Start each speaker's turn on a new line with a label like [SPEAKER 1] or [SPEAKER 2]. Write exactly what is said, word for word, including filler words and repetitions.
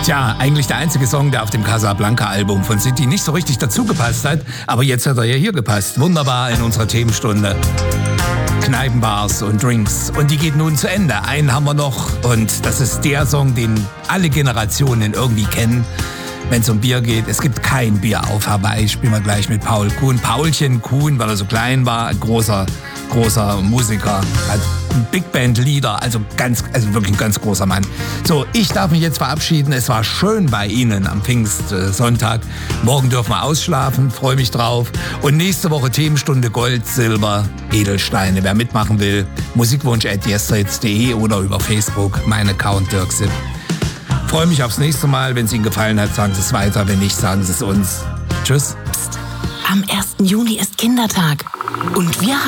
[SPEAKER 1] Tja, eigentlich der einzige Song, der auf dem Casablanca-Album von City nicht so richtig dazugepasst hat. Aber jetzt hat er ja hier gepasst. Wunderbar in unserer Themenstunde. Kneipenbars und Drinks. Und die geht nun zu Ende. Einen haben wir noch. Und das ist der Song, den alle Generationen irgendwie kennen, wenn es um Bier geht. Es gibt kein Bier auf Hawaii. Spielen wir gleich mit Paul Kuhn. Paulchen Kuhn, weil er so klein war, ein großer, großer Musiker. Hat Big Band Leader, also ganz, also wirklich ein ganz großer Mann. So, ich darf mich jetzt verabschieden. Es war schön bei Ihnen am Pfingstsonntag. Morgen dürfen wir ausschlafen, freue mich drauf. Und nächste Woche Themenstunde Gold, Silber, Edelsteine. Wer mitmachen will, musikwunsch at yesterhits punkt de oder über Facebook, mein Account Dirk Sipp. Freue mich aufs nächste Mal. Wenn es Ihnen gefallen hat, sagen Sie es weiter. Wenn nicht, sagen Sie es uns. Tschüss.
[SPEAKER 2] Psst. Am ersten Juni ist Kindertag. Und wir haben